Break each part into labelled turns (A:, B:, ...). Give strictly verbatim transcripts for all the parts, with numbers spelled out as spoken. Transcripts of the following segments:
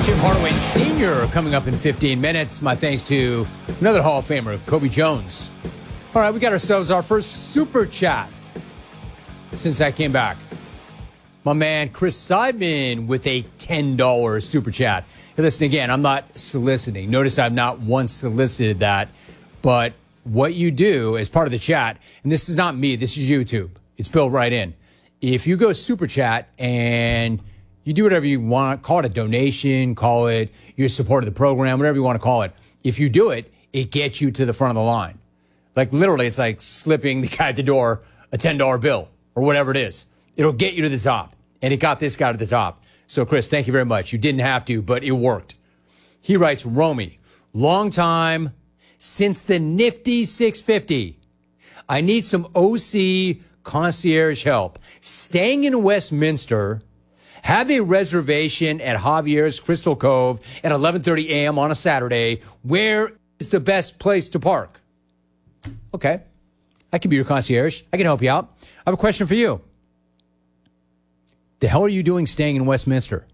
A: Tim Hardaway Senior coming up in fifteen minutes. My thanks to another Hall of Famer, Kobe Jones. All right, we got ourselves our first super chat since I came back. My man, Chris Seidman, with a ten dollars super chat. Hey, listen, again, I'm not soliciting. Notice I've not once solicited that. But what you do as part of the chat, and this is not me, this is YouTube. It's built right in. If you go super chat and you do whatever you want, call it a donation, call it your support of the program, whatever you want to call it. If you do it, it gets you to the front of the line. Like literally, it's like slipping the guy at the door a ten dollar bill or whatever it is. It'll get you to the top. And it got this guy to the top. So, Chris, thank you very much. You didn't have to, but it worked. He writes, Romy, long time since the nifty six fifty. I need some O C concierge help. Staying in Westminster, have a reservation at Javier's Crystal Cove at eleven thirty a.m. on a Saturday. Where is the best place to park? Okay. I can be your concierge. I can help you out. I have a question for you. The hell are you doing staying in Westminster?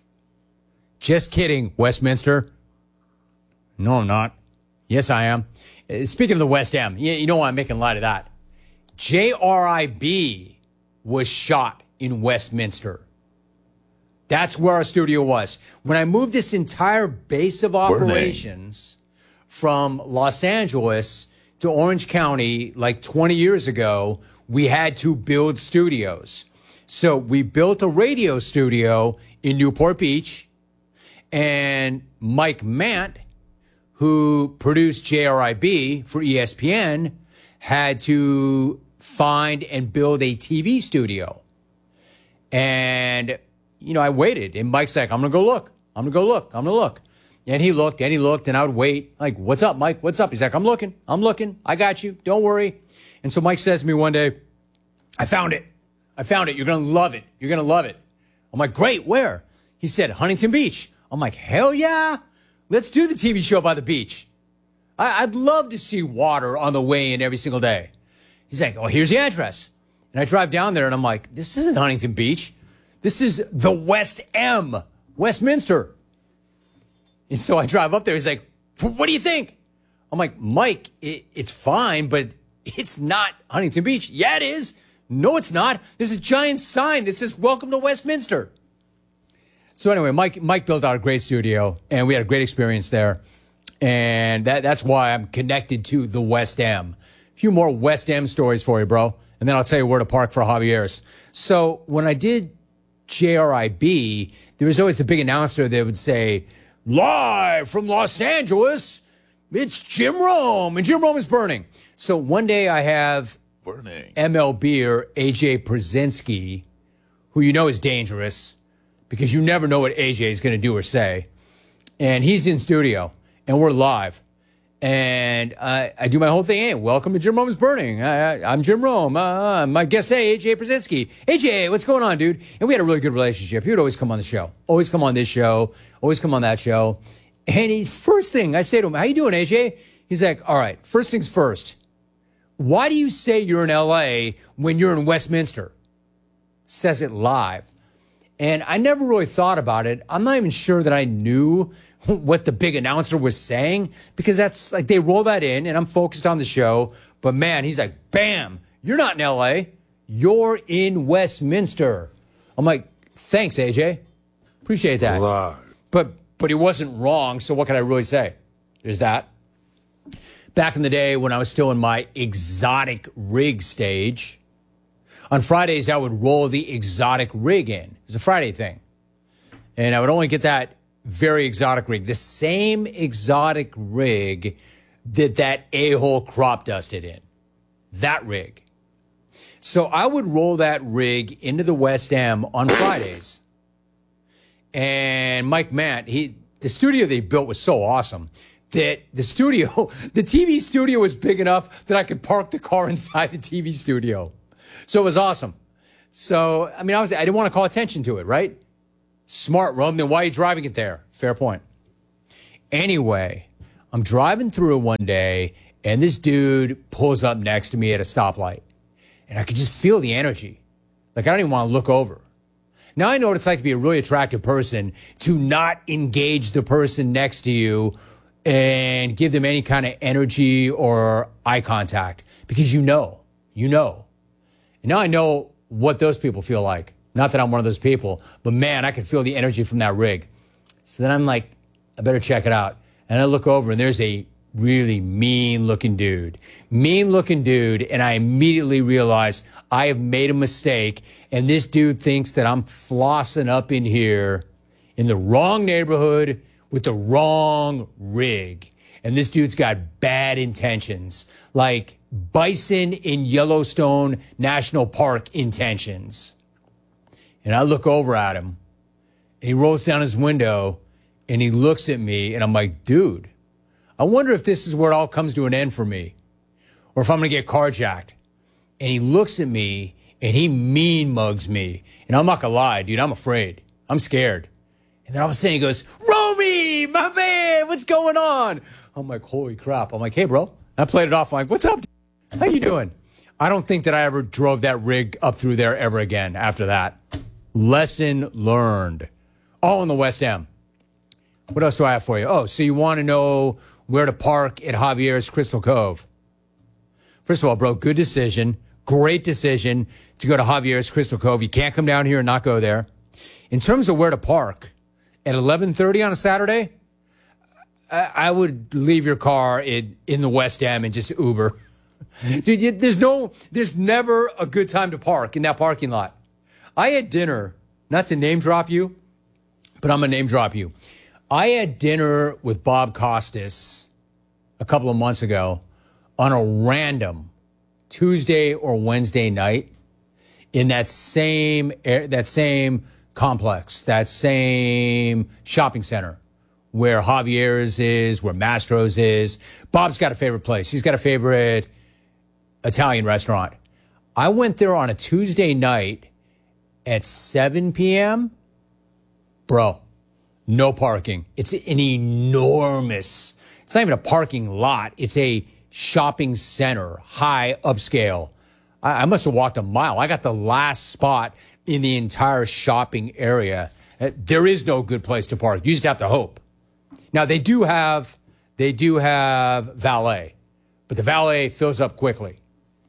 A: Just kidding, Westminster. No, I'm not. Yes, I am. Uh, speaking of the West End, you, you know why I'm making light of that. J R I B was shot in Westminster. That's where our studio was. When I moved this entire base of operations from Los Angeles to Orange County like twenty years ago, we had to build studios. So we built a radio studio in Newport Beach, and Mike Mant, who produced J R I B for E S P N, had to find and build a T V studio. And you know, I waited, and Mike's like, I'm going to go look. I'm going to go look. I'm going to look. And he looked, and he looked, and I would wait. Like, what's up, Mike? What's up? He's like, I'm looking. I'm looking. I got you. Don't worry. And so Mike says to me one day, I found it. I found it. You're going to love it. You're going to love it. I'm like, great. Where? He said, Huntington Beach. I'm like, hell yeah. Let's do the T V show by the beach. I- I'd love to see water on the way in every single day. He's like, oh, here's the address. And I drive down there, and I'm like, this isn't Huntington Beach. This is the West M, Westminster. And so I drive up there. He's like, what do you think? I'm like, Mike, it, it's fine, but it's not Huntington Beach. Yeah, it is. No, it's not. There's a giant sign that says, welcome to Westminster. So anyway, Mike Mike built out a great studio, and we had a great experience there. And that, that's why I'm connected to the West M. A few more West M stories for you, bro. And then I'll tell you where to park for Javier's. So when I did J R I B, there was always the big announcer that would say, live from Los Angeles, it's Jim Rome, and Jim Rome is burning. So one day I have burning. M L B or A J Przinsky, who you know is dangerous because you never know what A J is going to do or say. And he's in studio, and we're live. And I, I do my whole thing. Hey, welcome to Jim Rome's Burning. I, I, I'm Jim Rome. Uh, my guest, hey, A J Przinsky. A J, what's going on, dude? And we had a really good relationship. He would always come on the show. Always come on this show. Always come on that show. And he, first thing, I say to him, how you doing, A J? He's like, all right, first things first. Why do you say you're in L A when you're in Westminster? Says it live. And I never really thought about it. I'm not even sure that I knew what the big announcer was saying, because that's like they roll that in and I'm focused on the show. But man, he's like, bam, you're not in L A. You're in Westminster. I'm like, thanks, A J. Appreciate that. Right. But but he wasn't wrong. So what can I really say? There's that. Back in the day when I was still in my exotic rig stage, on Fridays I would roll the exotic rig in. It was a Friday thing. And I would only get that very exotic rig, the same exotic rig that that a-hole crop dusted in. That rig. So I would roll that rig into the West M on Fridays. And Mike Mant, he, the studio they built was so awesome that the studio, the T V studio was big enough that I could park the car inside the T V studio. So it was awesome. So, I mean, I was, I didn't want to call attention to it, right? Smart, Rome. Then why are you driving it there? Fair point. Anyway, I'm driving through one day, and this dude pulls up next to me at a stoplight. And I could just feel the energy. Like, I don't even want to look over. Now I know what it's like to be a really attractive person, to not engage the person next to you and give them any kind of energy or eye contact, because you know, you know. And now I know what those people feel like. Not that I'm one of those people, but man, I can feel the energy from that rig. So then I'm like, I better check it out. And I look over and there's a really mean looking dude, mean looking dude. And I immediately realize I have made a mistake. And this dude thinks that I'm flossing up in here in the wrong neighborhood with the wrong rig. And this dude's got bad intentions, like bison in Yellowstone National Park intentions. And I look over at him and he rolls down his window and he looks at me and I'm like, dude, I wonder if this is where it all comes to an end for me, or if I'm going to get carjacked. And he looks at me and he mean mugs me. And I'm not going to lie, dude, I'm afraid. I'm scared. And then all of a sudden he goes, Romy, my man, what's going on? I'm like, holy crap. I'm like, hey, bro. I played it off. I'm like, what's up? Dude? How you doing? I don't think that I ever drove that rig up through there ever again after that. Lesson learned. All in the West End. What else do I have for you? Oh, so you want to know where to park at Javier's Crystal Cove? First of all, bro, good decision. Great decision to go to Javier's Crystal Cove. You can't come down here and not go there. In terms of where to park, at eleven thirty on a Saturday, I would leave your car in, in the West End and just Uber. Dude, you, there's no, there's never a good time to park in that parking lot. I had dinner, not to name drop you, but I'm going to name drop you. I had dinner with Bob Costas a couple of months ago on a random Tuesday or Wednesday night in that same, that same complex, that same shopping center where Javier's is, where Mastro's is. Bob's got a favorite place. He's got a favorite Italian restaurant. I went there on a Tuesday night at seven p.m. Bro, no parking. It's an enormous, it's not even a parking lot. It's a shopping center, high upscale. I, I must have walked a mile. I got the last spot in the entire shopping area. Uh, there is no good place to park. You just have to hope. Now they do have, they do have valet, but the valet fills up quickly.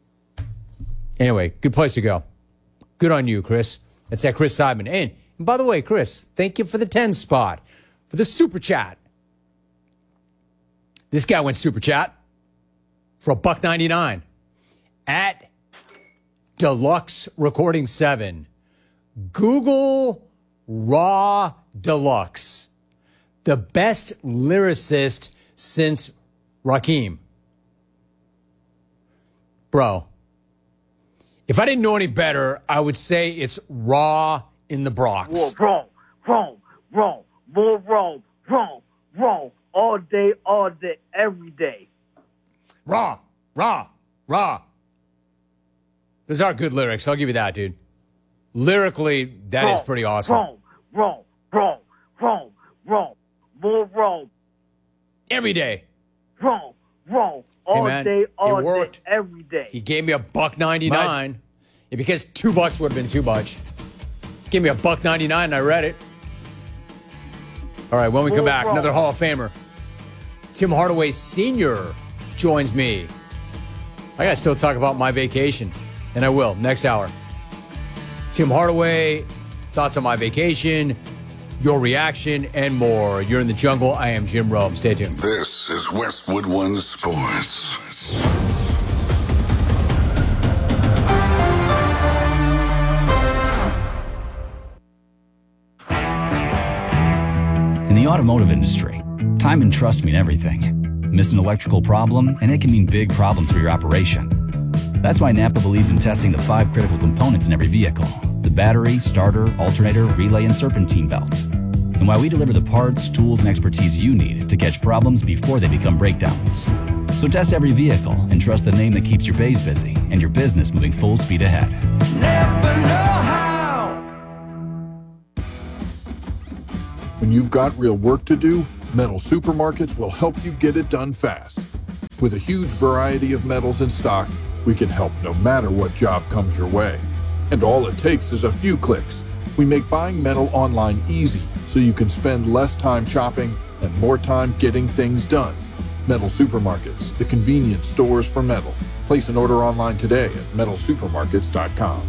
A: Anyway, good place to go. Good on you, Chris. That's that Chris Simon. And, and by the way, Chris, thank you for the ten spot, for the super chat. This guy went super chat for a buck ninety-nine at Deluxe Recording seven. Google Raw Deluxe, the best lyricist since Rakim. Bro, if I didn't know any better, I would say it's Raw in the Bronx.
B: Whoa, wrong, wrong, wrong, more wrong, wrong, wrong, all day, all day, every day.
A: Raw, raw, raw. Those are good lyrics. I'll give you that, dude. Lyrically, that
B: wrong,
A: is pretty awesome.
B: Wrong, wrong, wrong, wrong, wrong, more wrong.
A: Every day.
B: Wrong, wrong, all
A: hey man,
B: day, all
A: it worked.
B: day, every day.
A: He gave me a buck ninety-nine. Yeah, because two bucks would have been too much. Give me a buck ninety-nine and I read it. All right, when we come back, another Hall of Famer. Tim Hardaway Senior joins me. I got to still talk about my vacation, and I will next hour. Tim Hardaway, thoughts on my vacation, your reaction, and more. You're in the jungle. I am Jim Rome. Stay tuned.
C: This is Westwood One Sports.
D: In the automotive industry, time and trust mean everything. Miss an electrical problem, and it can mean big problems for your operation. That's why Napa believes in testing the five critical components in every vehicle: the battery, starter, alternator, relay, and serpentine belt. And why we deliver the parts, tools, and expertise you need to catch problems before they become breakdowns. So test every vehicle and trust the name that keeps your bays busy and your business moving full speed ahead. Napa know-how.
E: When you've got real work to do, Metal Supermarkets will help you get it done fast. With a huge variety of metals in stock, we can help no matter what job comes your way. And all it takes is a few clicks We make buying metal online easy so you can spend less time shopping and more time getting things done. Metal Supermarkets, the convenience stores for metal. Place an order online today at metal supermarkets dot com.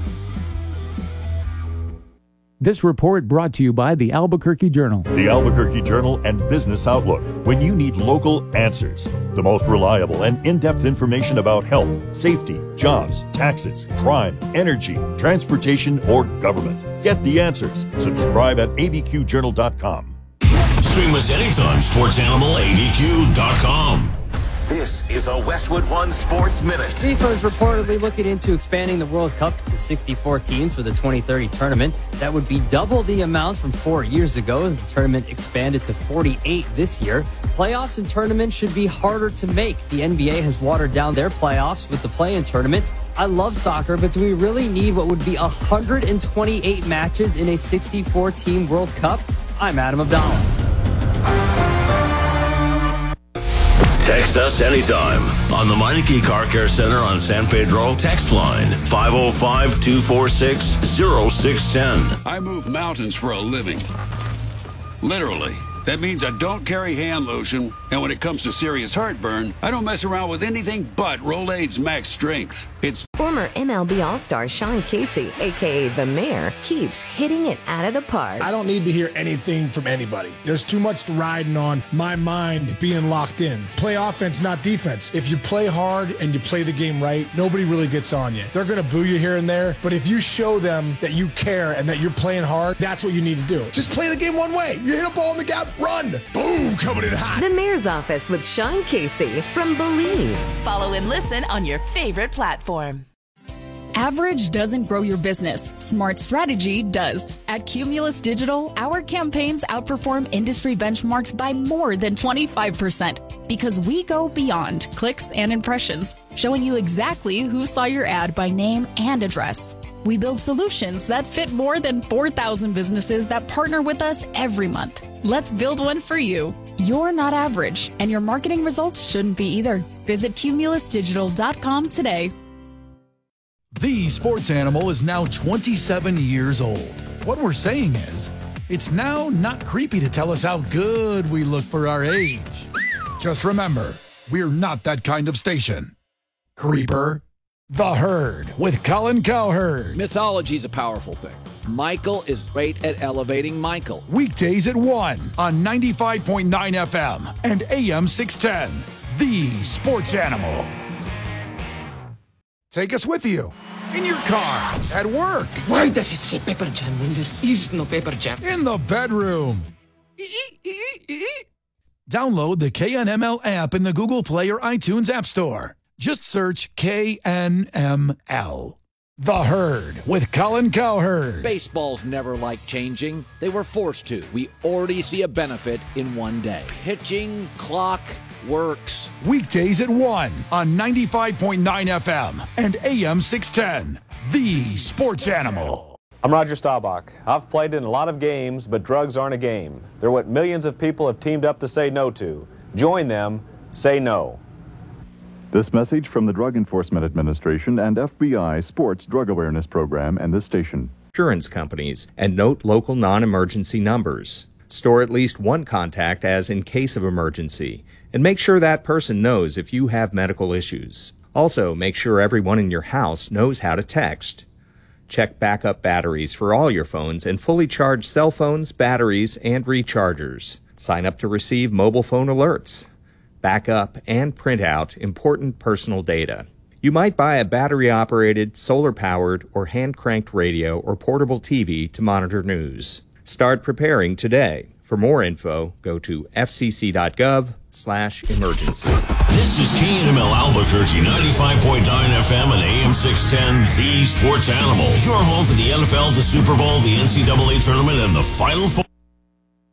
F: This report brought to you by the Albuquerque Journal.
G: The Albuquerque Journal and Business Outlook. When you need local answers, the most reliable and in-depth information about health, safety, jobs, taxes, crime, energy, transportation, or government. Get the answers. Subscribe at A B Q journal dot com.
C: Stream us anytime. sports animal A B Q dot com. This is a Westwood One Sports Minute.
H: FIFA is reportedly looking into expanding the World Cup to sixty-four teams for the twenty thirty tournament. That would be double the amount from four years ago as the tournament expanded to forty-eight this year. Playoffs and tournaments should be harder to make. The N B A has watered down their playoffs with the play-in tournament. I love soccer, but do we really need what would be one hundred twenty-eight matches in a sixty-four team World Cup? I'm Adam Abdallah.
C: Text us anytime on the Meineke Car Care Center on San Pedro. Text line five oh five, two four six, oh six one oh.
I: I move mountains for a living. Literally. That means I don't carry hand lotion, and when it comes to serious heartburn, I don't mess around with anything but Rolaids Max Strength. It's
J: former M L B All-Star Sean Casey, a k a. The Mayor, keeps hitting it out of the park.
K: I don't need to hear anything from anybody. There's too much riding on my mind being locked in. Play offense, not defense. If you play hard and you play the game right, nobody really gets on you. They're going to boo you here and there, but if you show them that you care and that you're playing hard, that's what you need to do. Just play the game one way. You hit a ball in the gap, run. Boom, coming in hot.
J: The Mayor's Office with Sean Casey from Believe.
L: Follow and listen on your favorite platform.
M: Average doesn't grow your business. Smart strategy does. At Cumulus Digital, our campaigns outperform industry benchmarks by more than twenty-five percent because we go beyond clicks and impressions, showing you exactly who saw your ad by name and address. We build solutions that fit more than four thousand businesses that partner with us every month. Let's build one for you. You're not average, and your marketing results shouldn't be either. Visit cumulus digital dot com today.
N: The Sports Animal is now twenty-seven years old. What we're saying is, it's now not creepy to tell us how good we look for our age. Just remember, we're not that kind of station. Creeper. The Herd with Colin Cowherd.
O: Mythology is a powerful thing. Michael is great at elevating Michael.
N: Weekdays at one on ninety-five point nine F M and A M six ten. The Sports Animal. Take us with you. In your car. At work.
P: Why does it say pepper jam when there is no pepper jam?
N: In the bedroom. Download the K N M L app in the Google Play or iTunes App Store. Just search K N M L. The Herd with Colin Cowherd.
O: Baseball's never liked changing. They were forced to. We already see a benefit in one day. Pitching, clock, works.
N: Weekdays at one on ninety-five point nine F M and A M six ten. The Sports Animal.
Q: I'm Roger Staubach. I've played in a lot of games, but drugs aren't a game. They're what millions of people have teamed up to say no to. Join them. Say no.
R: This message from the Drug Enforcement Administration and F B I Sports Drug Awareness Program and this station.
S: Insurance companies, and note local non-emergency numbers. Store at least one contact as in case of emergency, and make sure that person knows if you have medical issues. Also, make sure everyone in your house knows how to text. Check backup batteries for all your phones and fully charge cell phones, batteries, and rechargers. Sign up to receive mobile phone alerts. Back up and print out important personal data. You might buy a battery-operated, solar-powered, or hand-cranked radio or portable T V to monitor news. Start preparing today. For more info, go to f c c dot gov slash emergency.
C: This is K N M L Albuquerque, ninety-five point nine F M and A M six ten, The Sports Animal. Your home for the N F L, the Super Bowl, the N C double A tournament, and the Final Four.